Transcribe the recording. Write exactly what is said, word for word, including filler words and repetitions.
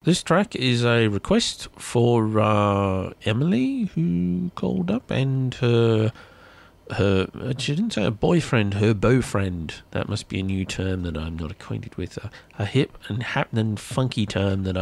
This track is a request for uh, Emily, who called up, and her her she didn't say a boyfriend, her beaufriend. That must be a new term that I'm not acquainted with. A, a hip and happening funky term that